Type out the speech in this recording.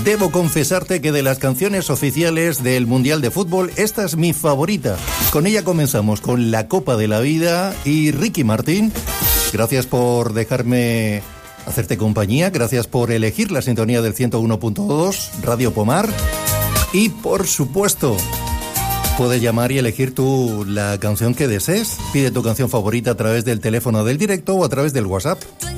Debo confesarte que de las canciones oficiales del Mundial de Fútbol, esta es mi favorita. Con ella comenzamos con La Copa de la Vida y Ricky Martin. Gracias por dejarme hacerte compañía, gracias por elegir la sintonía del 101.2 Radio Pomar. Y por supuesto, puedes llamar y elegir tú la canción que desees. Pide tu canción favorita a través del teléfono del directo o a través del WhatsApp.